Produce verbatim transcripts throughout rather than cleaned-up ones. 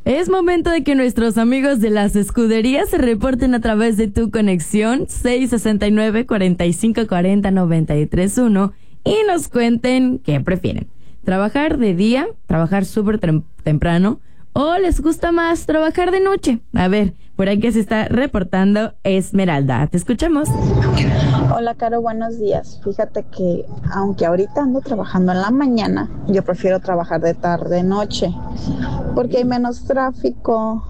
Es momento de que nuestros amigos de las escuderías se reporten a través de tu conexión seis sesenta y nueve, cuarenta y cinco cuarenta, noventa y tres uno y nos cuenten qué prefieren. ¿Trabajar de día, trabajar súper tem- temprano o les gusta más trabajar de noche? A ver, por aquí se está reportando Esmeralda. Te escuchamos. Hola, Caro, buenos días. Fíjate que aunque ahorita ando trabajando en la mañana, yo prefiero trabajar de tarde, noche, porque hay menos tráfico,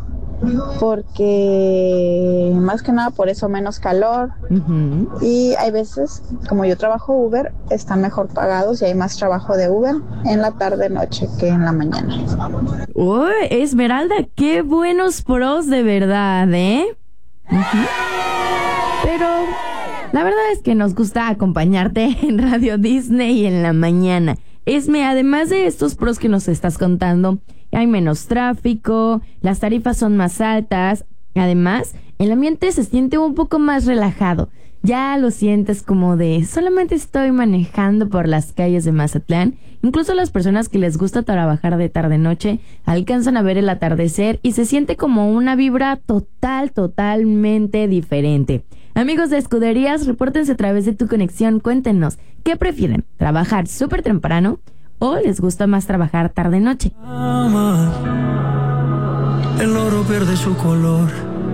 porque más que nada por eso menos calor. Uh-huh. Y hay veces, como yo trabajo Uber, están mejor pagados y hay más trabajo de Uber en la tarde, noche que en la mañana. Uy, Esmeralda, qué buenos pros de verdad, ¿eh? Uh-huh. Pero la verdad es que nos gusta acompañarte en Radio Disney en la mañana. Esme, además de estos pros que nos estás contando, hay menos tráfico, las tarifas son más altas. Además, el ambiente se siente un poco más relajado. Ya lo sientes como de solamente estoy manejando por las calles de Mazatlán. Incluso las personas que les gusta trabajar de tarde-noche alcanzan a ver el atardecer y se siente como una vibra total, totalmente diferente. Amigos de escuderías, repórtense a través de tu conexión. Cuéntenos, ¿qué prefieren? ¿Trabajar súper temprano o les gusta más trabajar tarde-noche? El oro pierde su color